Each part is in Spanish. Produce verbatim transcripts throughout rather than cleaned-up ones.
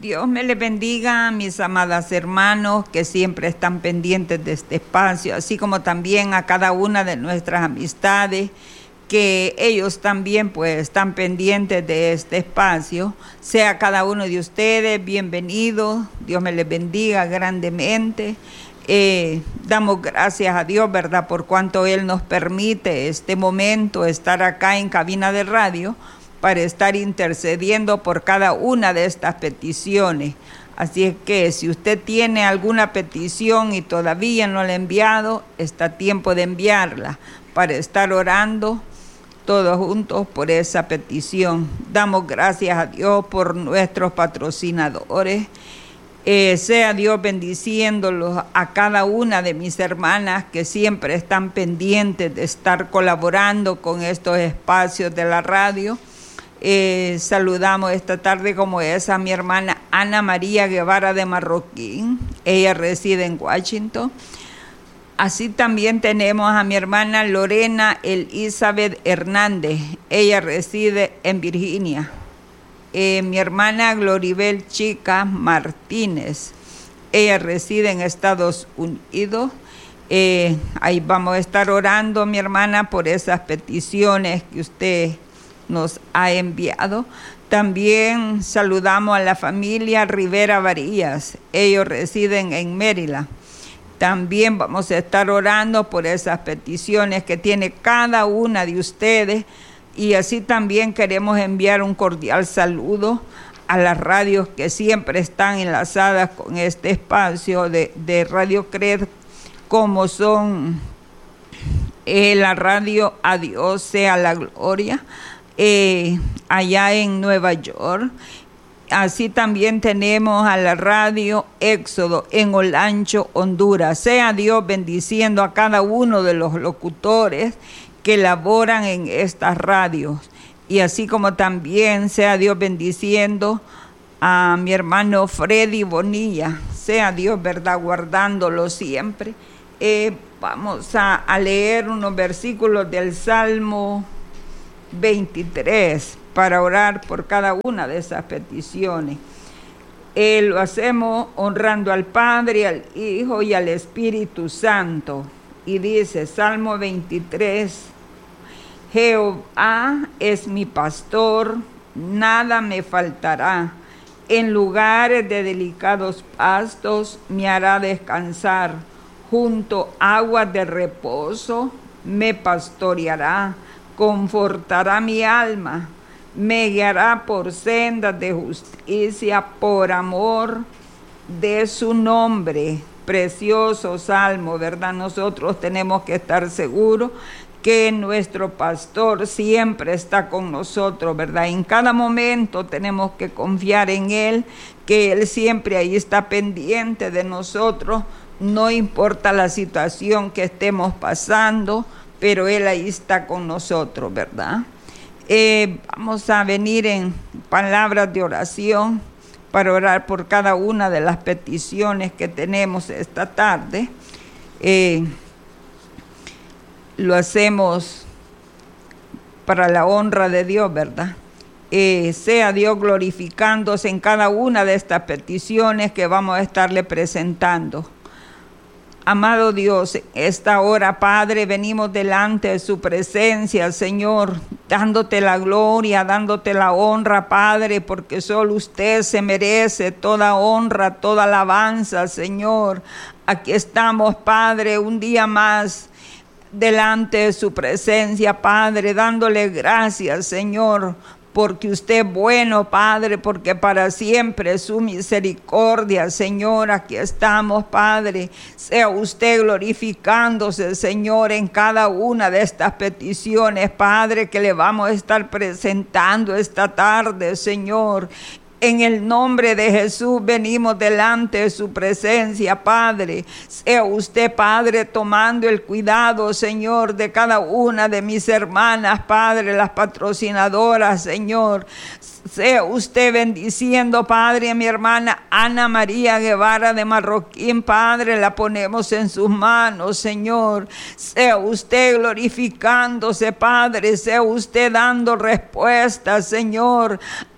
Dios me les bendiga, mis amadas hermanos que siempre están pendientes de este espacio, así como también a cada una de nuestras amistades, que ellos también pues están pendientes de este espacio. Sea cada uno de ustedes bienvenidos, Dios me les bendiga grandemente. Eh, damos gracias a Dios, ¿verdad?, por cuanto Él nos permite este momento estar acá en cabina de radio para estar intercediendo por cada una de estas peticiones. Así es que si usted tiene alguna petición y todavía no la ha enviado, está tiempo de enviarla para estar orando todos juntos por esa petición. Damos gracias a Dios por nuestros patrocinadores. Eh, sea Dios bendiciéndolos a cada una de mis hermanas que siempre están pendientes de estar colaborando con estos espacios de la radio. Eh, saludamos esta tarde como es a mi hermana Ana María Guevara de Marroquín. Ella reside en Washington. Así también tenemos a mi hermana Lorena Elizabeth Hernández. Ella reside en Virginia. Eh, mi hermana Gloribel Chica Martínez. Ella reside en Estados Unidos. Eh, ahí vamos a estar orando, mi hermana, por esas peticiones que usted nos ha enviado. También saludamos a la familia Rivera Varillas. Ellos residen en Maryland. También vamos a estar orando por esas peticiones que tiene cada una de ustedes. Y así también queremos enviar un cordial saludo a las radios que siempre están enlazadas con este espacio de, de Radio Cred, como son eh, la radio A Dios sea la gloria, eh, allá en Nueva York. Así también tenemos a la radio Éxodo en Olancho, Honduras. Sea Dios bendiciendo a cada uno de los locutores que laboran en estas radios. Y así como también sea Dios bendiciendo a mi hermano Freddy Bonilla. Sea Dios, ¿verdad?, guardándolo siempre. Eh, vamos a, a leer unos versículos del Salmo veintitrés para orar por cada una de esas peticiones. Eh, lo hacemos honrando al Padre, al Hijo y al Espíritu Santo. Y dice, Salmo veintitrés, Jehová es mi pastor, nada me faltará. En lugares de delicados pastos me hará descansar. Junto a aguas de reposo me pastoreará. Confortará mi alma. Me guiará por sendas de justicia por amor de su nombre. Precioso salmo, ¿verdad? Nosotros tenemos que estar seguros que nuestro pastor siempre está con nosotros, ¿verdad? En cada momento tenemos que confiar en Él, que Él siempre ahí está pendiente de nosotros, no importa la situación que estemos pasando, pero Él ahí está con nosotros, ¿verdad? Eh, vamos a venir en palabras de oración para orar por cada una de las peticiones que tenemos esta tarde. Eh, lo hacemos para la honra de Dios, ¿verdad? Eh, sea Dios glorificándose en cada una de estas peticiones que vamos a estarle presentando. Amado Dios, esta hora, Padre, venimos delante de su presencia, Señor, dándote la gloria, dándote la honra, Padre, porque solo usted se merece toda honra, toda alabanza, Señor. Aquí estamos, Padre, un día más delante de su presencia, Padre, dándole gracias, Señor, porque usted es bueno, Padre, porque para siempre es su misericordia, Señor. Aquí estamos, Padre. Sea usted glorificándose, Señor, en cada una de estas peticiones, Padre, que le vamos a estar presentando esta tarde, Señor. En el nombre de Jesús venimos delante de su presencia, Padre. Sea usted, Padre, tomando el cuidado, Señor, de cada una de mis hermanas, Padre, las patrocinadoras, Señor. Sea usted bendiciendo, Padre, a mi hermana Ana María Guevara de Marroquín, Padre, la ponemos en sus manos, Señor. Sea usted glorificándose, Padre, sea usted dando respuesta, Señor,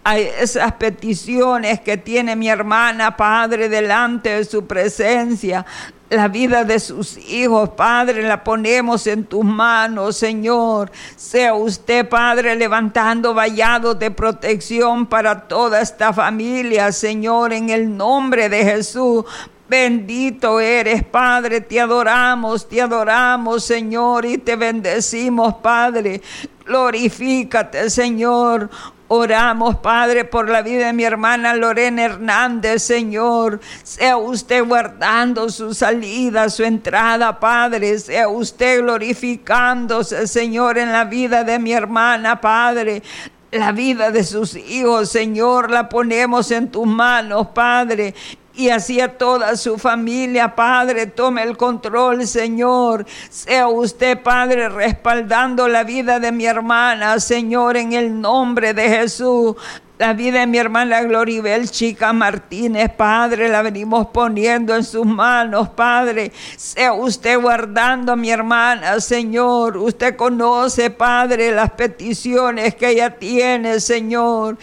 a esas peticiones que tiene mi hermana, Padre, delante de su presencia. La vida de sus hijos, Padre, la ponemos en tus manos, Señor. Sea usted, Padre, levantando vallados de protección para toda esta familia, Señor, en el nombre de Jesús. Bendito eres, Padre, te adoramos, te adoramos, Señor, y te bendecimos, Padre. Glorifícate, Señor. Oramos, Padre, por la vida de mi hermana Lorena Hernández, Señor. Sea usted guardando su salida, su entrada, Padre. Sea usted glorificándose, Señor, en la vida de mi hermana, Padre. La vida de sus hijos, Señor, la ponemos en tus manos, Padre. Y así a toda su familia, Padre, tome el control, Señor. Sea usted, Padre, respaldando la vida de mi hermana, Señor, en el nombre de Jesús. La vida de mi hermana Gloribel Chica Martínez, Padre, la venimos poniendo en sus manos, Padre. Sea usted guardando a mi hermana, Señor. Usted conoce, Padre, las peticiones que ella tiene, Señor.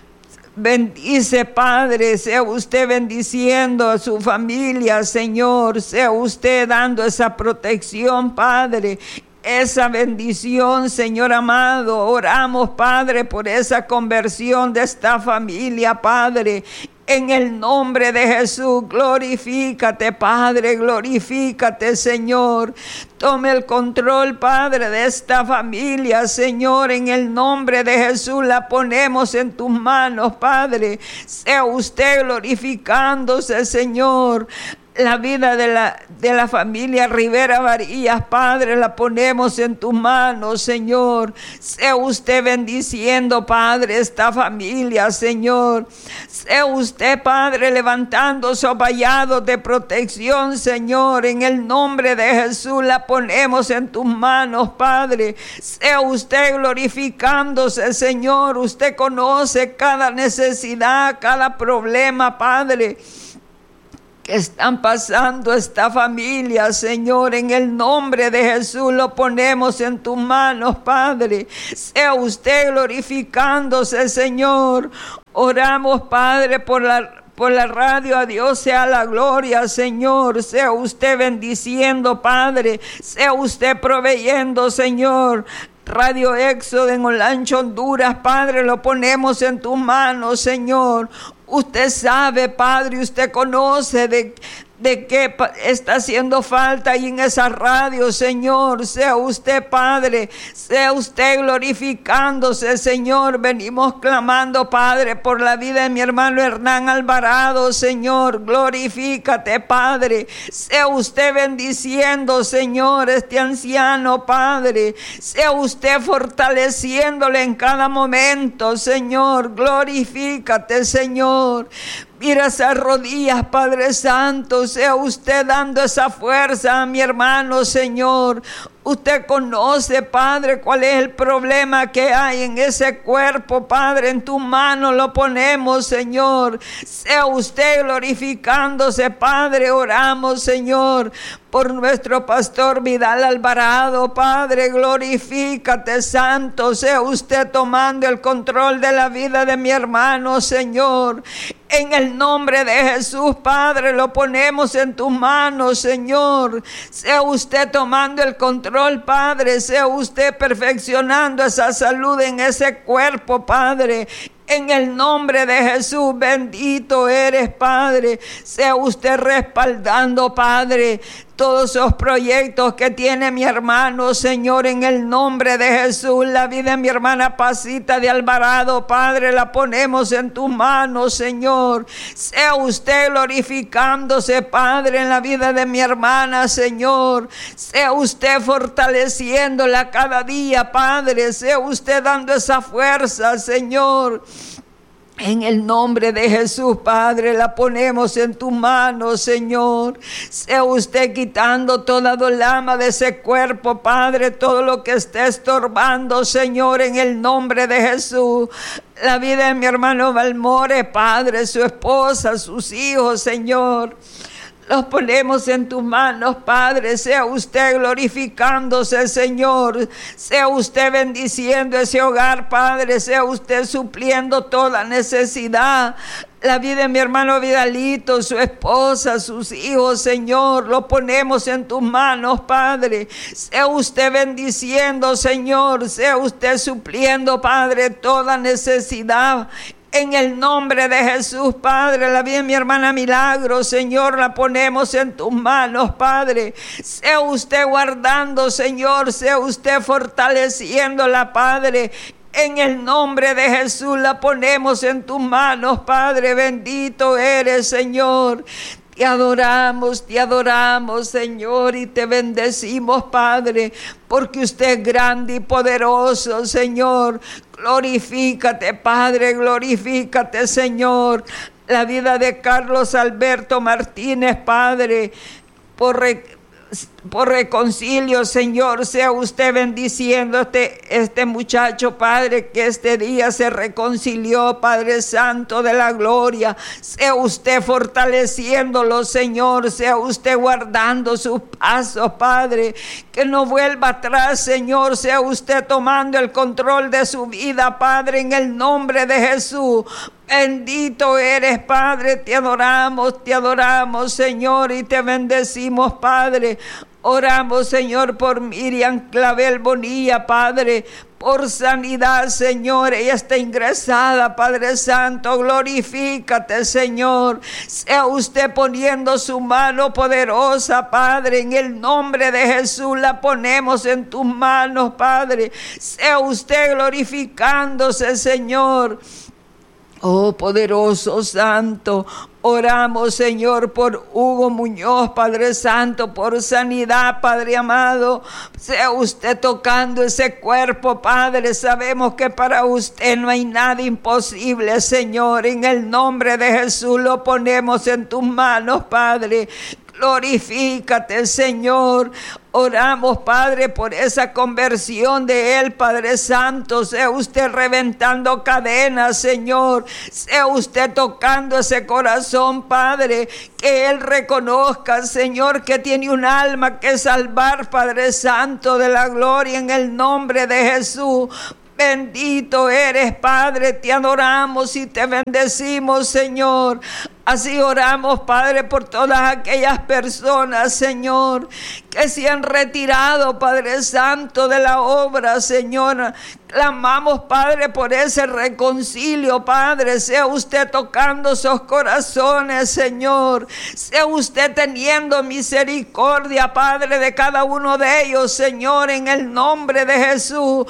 Bendice, Padre, sea usted bendiciendo a su familia, Señor. Sea usted dando esa protección, Padre. Esa bendición, Señor amado. Oramos, Padre, por esa conversión de esta familia, Padre. En el nombre de Jesús, glorifícate, Padre, glorifícate, Señor. Tome el control, Padre, de esta familia, Señor. En el nombre de Jesús la ponemos en tus manos, Padre. Sea usted glorificándose, Señor. La vida de la, de la familia Rivera Varillas, Padre, la ponemos en tus manos, Señor. Sea usted bendiciendo, Padre, esta familia, Señor. Sea usted, Padre, levantando esos vallados de protección, Señor. En el nombre de Jesús la ponemos en tus manos, Padre. Sea usted glorificándose, Señor. Usted conoce cada necesidad, cada problema, Padre, que están pasando esta familia, Señor. En el nombre de Jesús lo ponemos en tus manos, Padre. Sea usted glorificándose, Señor. Oramos, Padre, por la Por la radio, a Dios sea la gloria, Señor. Sea usted bendiciendo, Padre. Sea usted proveyendo, Señor. Radio Éxodo en Olancho, Honduras, Padre, lo ponemos en tus manos, Señor. Usted sabe, Padre, usted conoce de, de qué está haciendo falta ahí en esa radio, Señor. Sea usted, Padre, sea usted glorificándose, Señor. Venimos clamando, Padre, por la vida de mi hermano Hernán Alvarado, Señor. Glorifícate, Padre. Sea usted bendiciendo, Señor, este anciano, Padre. Sea usted fortaleciéndole en cada momento, Señor. Glorifícate, Señor. Mira esas rodillas, Padre Santo. Sea usted dando esa fuerza a mi hermano, Señor. Usted conoce, Padre, cuál es el problema que hay en ese cuerpo, Padre. En tus manos lo ponemos, Señor. Sea usted glorificándose, Padre. Oramos, Señor, por nuestro pastor Vidal Alvarado, Padre. Glorifícate, Santo. Sea usted tomando el control de la vida de mi hermano, Señor. En el nombre de Jesús, Padre, lo ponemos en tus manos, Señor. Sea usted tomando el control, Padre. Sea usted perfeccionando esa salud en ese cuerpo, Padre. En el nombre de Jesús, bendito eres, Padre. Sea usted respaldando, Padre, todos esos proyectos que tiene mi hermano, Señor. En el nombre de Jesús, la vida de mi hermana Pasita de Alvarado, Padre, la ponemos en tus manos, Señor. Sea usted glorificándose, Padre, en la vida de mi hermana, Señor. Sea usted fortaleciéndola cada día, Padre. Sea usted dando esa fuerza, Señor. En el nombre de Jesús, Padre, la ponemos en tus manos, Señor. Sea usted quitando toda dolama de ese cuerpo, Padre, todo lo que esté estorbando, Señor, en el nombre de Jesús. La vida de mi hermano Valmore, Padre, su esposa, sus hijos, Señor. Los ponemos en tus manos, Padre. Sea usted glorificándose, Señor. Sea usted bendiciendo ese hogar, Padre. Sea usted supliendo toda necesidad. La vida de mi hermano Vidalito, su esposa, sus hijos, Señor, lo ponemos en tus manos, Padre. Sea usted bendiciendo, Señor. Sea usted supliendo, Padre, toda necesidad. En el nombre de Jesús, Padre, la vida de mi hermana Milagro, Señor, la ponemos en tus manos, Padre. Sea usted guardando, Señor, sea usted fortaleciéndola, Padre. En el nombre de Jesús la ponemos en tus manos, Padre. Bendito eres, Señor. Te adoramos, te adoramos, Señor, y te bendecimos, Padre, porque usted es grande y poderoso, Señor. Glorifícate, Padre, glorifícate, Señor. La vida de Carlos Alberto Martínez, Padre, por re- por reconcilio, Señor, sea usted bendiciendo este, este muchacho, Padre, que este día se reconcilió, Padre Santo de la gloria. Sea usted fortaleciéndolo, Señor, sea usted guardando sus pasos, Padre, que no vuelva atrás, Señor, sea usted tomando el control de su vida, Padre, en el nombre de Jesús. Bendito eres, Padre, te adoramos, te adoramos, Señor, y te bendecimos, Padre. Oramos, Señor, por Miriam Clavel Bonilla, Padre, por sanidad, Señor. Ella está ingresada, Padre Santo. Glorifícate, Señor. Sea usted poniendo su mano poderosa, Padre. En el nombre de Jesús la ponemos en tus manos, Padre. Sea usted glorificándose, Señor. Oh, poderoso Santo, oramos, Señor, por Hugo Muñoz, Padre Santo, por sanidad, Padre amado. Sea usted tocando ese cuerpo, Padre. Sabemos que para usted no hay nada imposible, Señor. En el nombre de Jesús lo ponemos en tus manos, Padre. Glorifícate, Señor. Oramos, Padre, por esa conversión de él, Padre Santo. Sea usted reventando cadenas, Señor. Sea usted tocando ese corazón, Padre. Que él reconozca, Señor, que tiene un alma que salvar, Padre Santo de la gloria, en el nombre de Jesús. Bendito eres, Padre, te adoramos y te bendecimos, Señor. Así oramos, Padre, por todas aquellas personas, Señor, que se han retirado, Padre Santo, de la obra, Señor. Clamamos, Padre, por ese reconcilio, Padre. Sea usted tocando esos corazones, Señor. Sea usted teniendo misericordia, Padre, de cada uno de ellos, Señor, en el nombre de Jesús.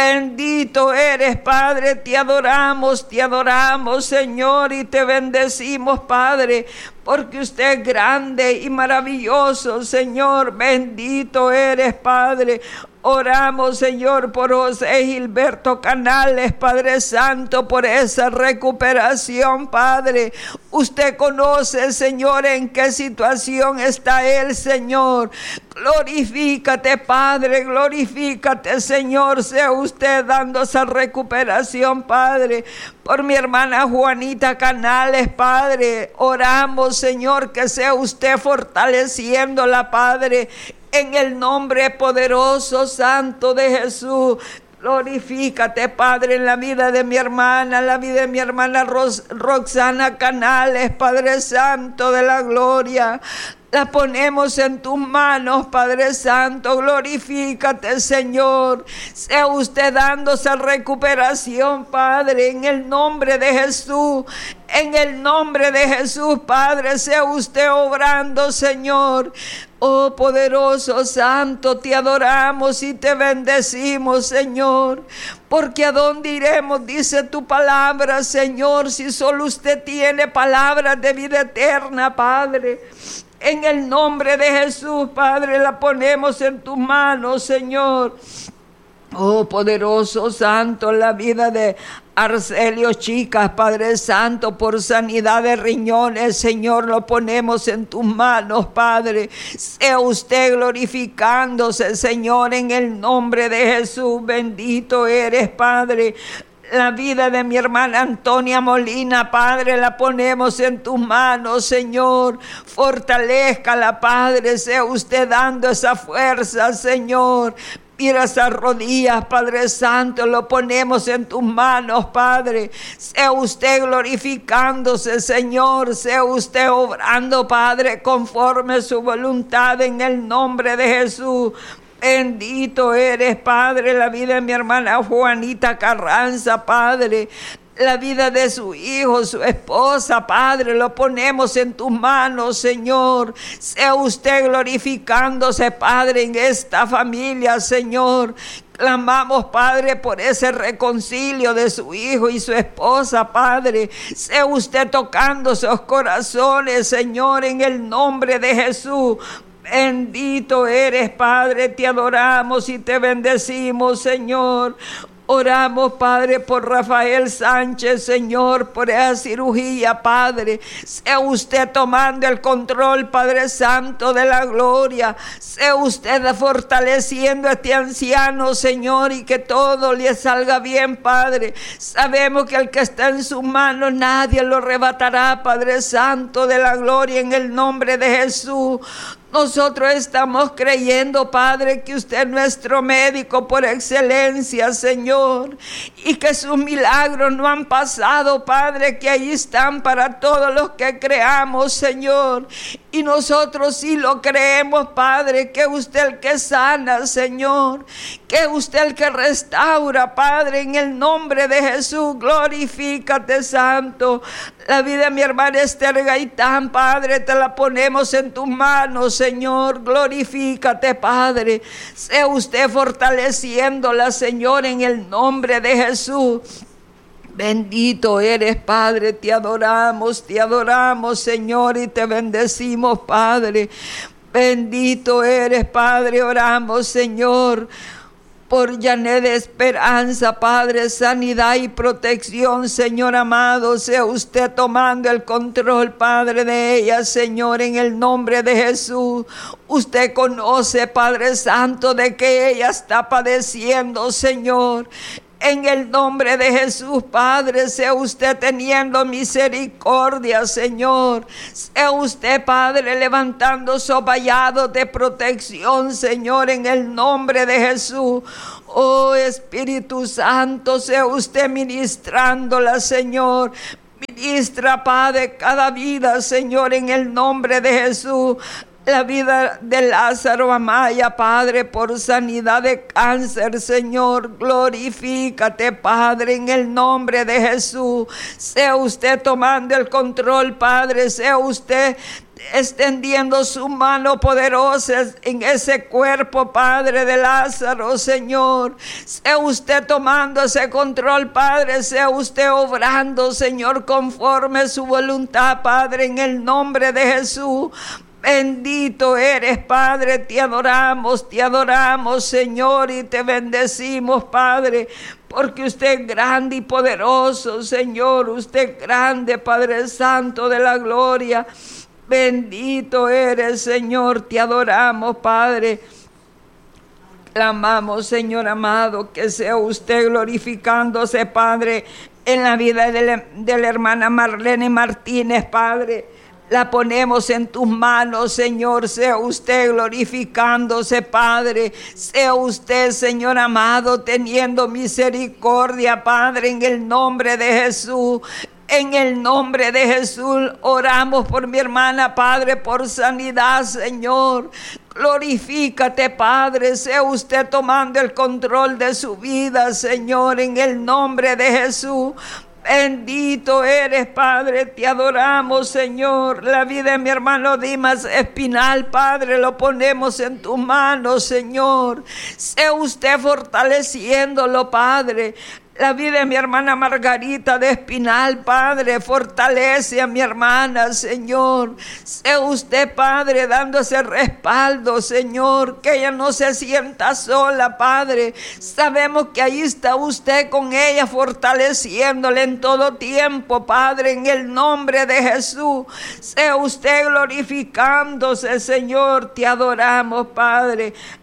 Bendito eres, Padre, te adoramos, te adoramos, Señor, y te bendecimos, Padre, porque usted es grande y maravilloso, Señor. Bendito eres, Padre. Oramos, Señor, por José Gilberto Canales, Padre Santo, por esa recuperación, Padre. Usted conoce, Señor, en qué situación está él, Señor. Glorifícate, Padre, glorifícate, Señor. Sea usted dando esa recuperación, Padre. Por mi hermana Juanita Canales, Padre. Oramos, Señor, que sea usted fortaleciéndola, Padre. En el nombre poderoso, santo de Jesús. Glorifícate, Padre, en la vida de mi hermana, en la vida de mi hermana Ros- Roxana Canales, Padre Santo de la gloria. La ponemos en tus manos, Padre Santo. Glorifícate, Señor. Sea usted dando esa recuperación, Padre, en el nombre de Jesús. En el nombre de Jesús, Padre, sea usted obrando, Señor. Oh, poderoso Santo, te adoramos y te bendecimos, Señor. Porque a dónde iremos, dice tu palabra, Señor, si solo usted tiene palabras de vida eterna, Padre. En el nombre de Jesús, Padre, la ponemos en tus manos, Señor. Oh, poderoso Santo, la vida de Arcelio Chicas, Padre Santo, por sanidad de riñones, Señor, lo ponemos en tus manos, Padre. Sea usted glorificándose, Señor, en el nombre de Jesús. Bendito eres, Padre. La vida de mi hermana Antonia Molina, Padre, la ponemos en tus manos, Señor. Fortalézcala, Padre, sea usted dando esa fuerza, Señor. Mira esas rodillas, Padre Santo, lo ponemos en tus manos, Padre. Sea usted glorificándose, Señor. Sea usted obrando, Padre, conforme a su voluntad en el nombre de Jesús. Bendito eres, Padre, la vida de mi hermana Juanita Carranza, Padre. La vida de su hijo, su esposa, Padre, lo ponemos en tus manos, Señor. Sea usted glorificándose, Padre, en esta familia, Señor. Clamamos, Padre, por ese reconcilio de su hijo y su esposa, Padre. Sea usted tocando esos corazones, Señor, en el nombre de Jesús. Bendito eres, Padre, te adoramos y te bendecimos, Señor. Oramos, Padre, por Rafael Sánchez, Señor, por esa cirugía, Padre. Sea usted tomando el control, Padre Santo, de la gloria. Sea usted fortaleciendo a este anciano, Señor, y que todo le salga bien, Padre. Sabemos que el que está en sus manos nadie lo arrebatará, Padre Santo, de la gloria, en el nombre de Jesús. Nosotros estamos creyendo, Padre, que usted es nuestro médico por excelencia, Señor, y que sus milagros no han pasado, Padre, que ahí están para todos los que creamos, Señor. Y nosotros sí lo creemos, Padre, que usted el que sana, Señor, que usted el que restaura, Padre, en el nombre de Jesús. Glorifícate, Santo. La vida de mi hermana Esther Gaitán, Padre, te la ponemos en tus manos, Señor. Glorifícate, Padre. Sea usted fortaleciéndola, Señor, en el nombre de Jesús. Bendito eres, Padre, te adoramos, te adoramos, Señor, y te bendecimos, Padre. Bendito eres, Padre, oramos, Señor, por Janet de Esperanza, Padre, sanidad y protección, Señor amado. Sea usted tomando el control, Padre, de ella, Señor, en el nombre de Jesús. Usted conoce, Padre Santo, de que ella está padeciendo, Señor. En el nombre de Jesús, Padre, sea usted teniendo misericordia, Señor. Sea usted, Padre, levantando su vallado de protección, Señor, en el nombre de Jesús. Oh Espíritu Santo, sea usted ministrándola, Señor. Ministra, Padre, cada vida, Señor, en el nombre de Jesús. La vida de Lázaro Amaya, Padre, por sanidad de cáncer, Señor. Glorifícate, Padre, en el nombre de Jesús. Sea usted tomando el control, Padre. Sea usted extendiendo su mano poderosa en ese cuerpo, Padre, de Lázaro, Señor. Sea usted tomando ese control, Padre. Sea usted obrando, Señor, conforme a su voluntad, Padre, en el nombre de Jesús. Bendito eres, Padre, te adoramos, te adoramos, Señor, y te bendecimos, Padre, porque usted es grande y poderoso, Señor. Usted es grande, Padre Santo de la gloria. Bendito eres, Señor, te adoramos, Padre. Clamamos, Señor amado, que sea usted glorificándose, Padre, en la vida de la, de la hermana Marlene Martínez, Padre. La ponemos en tus manos, Señor. Sea usted glorificándose, Padre. Sea usted, Señor amado, teniendo misericordia, Padre, en el nombre de Jesús. En el nombre de Jesús oramos por mi hermana, Padre, por sanidad, Señor. Glorifícate, Padre. Sea usted tomando el control de su vida, Señor, en el nombre de Jesús. Bendito eres, Padre, te adoramos, Señor. La vida de mi hermano Dimas Espinal, Padre, lo ponemos en tus manos, Señor. Sea usted fortaleciéndolo, Padre. La vida de mi hermana Margarita de Espinal, Padre, fortalece a mi hermana, Señor. Sea usted, Padre, dando ese respaldo, Señor, que ella no se sienta sola, Padre. Sabemos que ahí está usted con ella, fortaleciéndole en todo tiempo, Padre, en el nombre de Jesús. Sea usted glorificándose, Señor, te adoramos, Padre.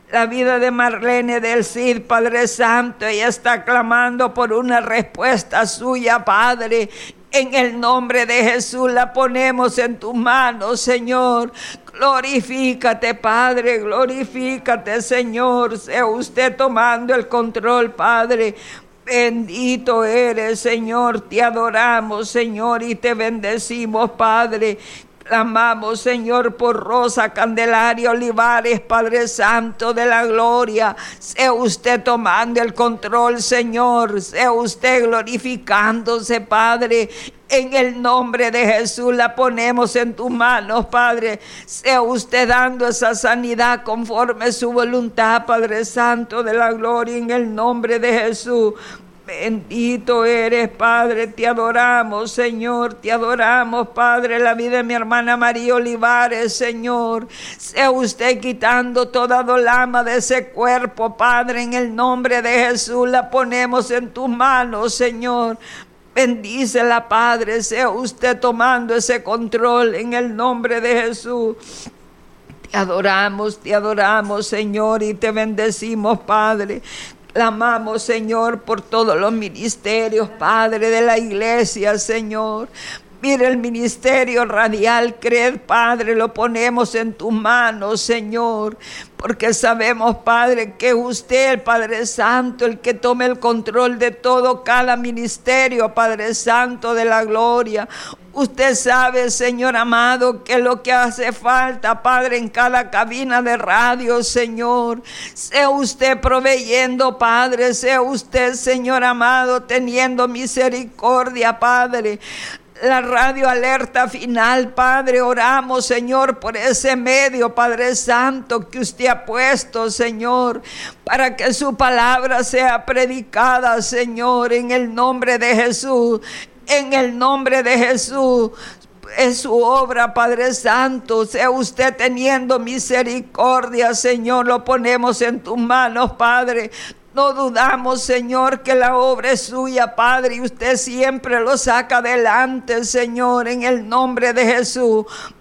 La vida de Marlene del Cid, Padre Santo, ella está clamando por una respuesta suya, Padre. En el nombre de Jesús la ponemos en tus manos, Señor. Glorifícate, Padre, glorifícate, Señor. Sea usted tomando el control, Padre. Bendito eres, Señor. Te adoramos, Señor, y te bendecimos, Padre. Clamamos, Señor, por Rosa Candelaria Olivares, Padre Santo de la gloria. Sea usted tomando el control, Señor. Sea usted glorificándose, Padre. En el nombre de Jesús la ponemos en tus manos, Padre. Sea usted dando esa sanidad conforme a su voluntad, Padre Santo de la gloria, en el nombre de Jesús. Bendito eres, Padre, te adoramos, Señor, te adoramos, Padre, la vida de mi hermana María Olivares, Señor. Sea usted quitando toda dolama de ese cuerpo, Padre, en el nombre de Jesús, la ponemos en tus manos, Señor. Bendícela, Padre, sea usted tomando ese control en el nombre de Jesús. Te adoramos, te adoramos, Señor, y te bendecimos, Padre. Clamamos, Señor, por todos los ministerios, Padre, de la iglesia, Señor. Mira el ministerio radial, Cred, Padre, lo ponemos en tus manos, Señor. Porque sabemos, Padre, que usted, el Padre Santo, el que tome el control de todo, cada ministerio, Padre Santo de la gloria. Usted sabe, Señor amado, que lo que hace falta, Padre, en cada cabina de radio, Señor. Sea usted proveyendo, Padre, sea usted, Señor amado, teniendo misericordia, Padre. La radio alerta final, Padre, oramos, Señor, por ese medio, Padre Santo, que usted ha puesto, Señor, para que su palabra sea predicada, Señor, en el nombre de Jesús. En el nombre de Jesús, es su obra, Padre Santo. Sea usted teniendo misericordia, Señor. Lo ponemos en tus manos, Padre. No dudamos, Señor, que la obra es suya, Padre, y usted siempre lo saca adelante, Señor, en el nombre de Jesús.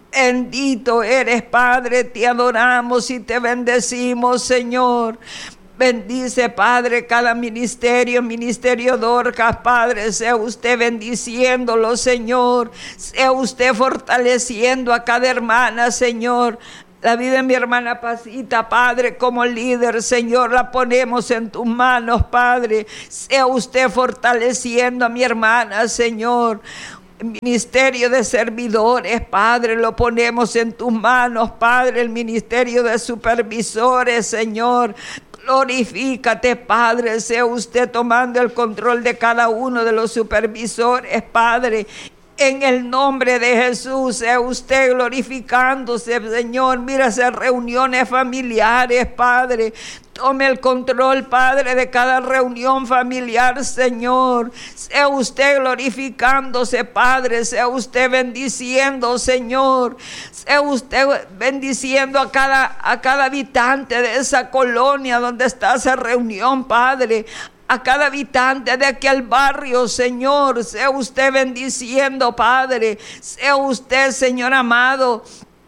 Bendito eres, Padre. Te adoramos y te bendecimos, Señor. Bendice, Padre, cada ministerio, ministerio Dorcas, Padre, sea usted bendiciéndolo, Señor. Sea usted fortaleciendo a cada hermana, Señor. La vida de mi hermana Pasita, Padre, como líder, Señor, la ponemos en tus manos, Padre. Sea usted fortaleciendo a mi hermana, Señor. El ministerio de servidores, Padre, lo ponemos en tus manos, Padre. El ministerio de supervisores, Señor. Glorifícate, Padre, sea usted tomando el control de cada uno de los supervisores, Padre. En el nombre de Jesús, sea usted glorificándose, Señor. Mira esas reuniones familiares, Padre. Tome el control, Padre, de cada reunión familiar, Señor. Sea usted glorificándose, Padre. Sea usted bendiciendo, Señor. Sea usted bendiciendo a cada, a cada habitante de esa colonia donde está esa reunión, Padre. A cada habitante de aquel barrio, Señor, sea usted bendiciendo, Padre. Sea usted, Señor amado,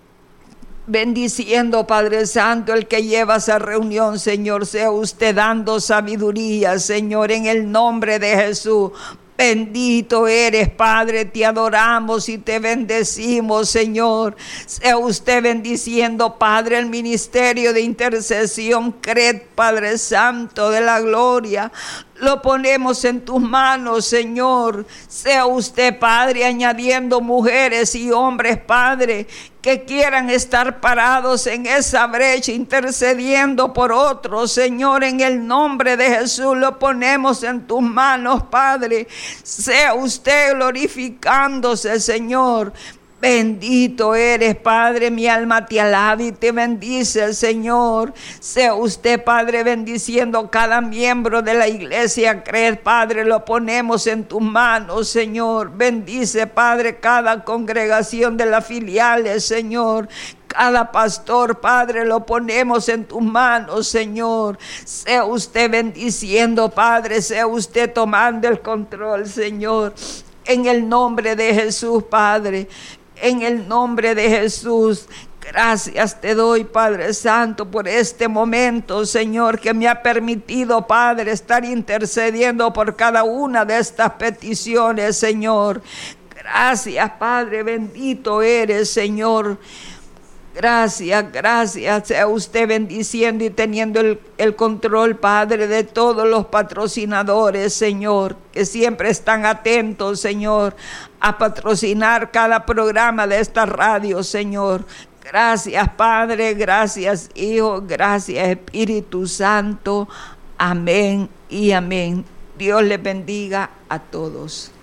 bendiciendo, Padre Santo, el que lleva esa reunión, Señor. Sea usted dando sabiduría, Señor, en el nombre de Jesús. Bendito eres, Padre, te adoramos y te bendecimos, Señor. Sea usted bendiciendo, Padre, el ministerio de intercesión, Cred, Padre Santo de la gloria. Lo ponemos en tus manos, Señor. Sea usted, Padre, añadiendo mujeres y hombres, Padre, que quieran estar parados en esa brecha, intercediendo por otros, Señor. En el nombre de Jesús lo ponemos en tus manos, Padre. Sea usted glorificándose, Señor. Bendito eres, Padre, mi alma te alaba y te bendice, Señor. Sea usted, Padre, bendiciendo cada miembro de la iglesia, Cred, Padre, lo ponemos en tus manos, Señor. Bendice, Padre, cada congregación de las filiales, Señor. Cada pastor, Padre, lo ponemos en tus manos, Señor. Sea usted bendiciendo, Padre, sea usted tomando el control, Señor. En el nombre de Jesús, Padre. En el nombre de Jesús, Gracias te doy, Padre Santo, por este momento, Señor, que me ha permitido, Padre, estar intercediendo por cada una de estas peticiones, Señor. Gracias, Padre, bendito eres, Señor. Gracias, gracias. Sea usted bendiciendo y teniendo el, el control, Padre, de todos los patrocinadores, Señor, que siempre están atentos, Señor, a patrocinar cada programa de esta radio, Señor. Gracias, Padre, gracias, Hijo, gracias, Espíritu Santo. Amén y amén. Dios les bendiga a todos.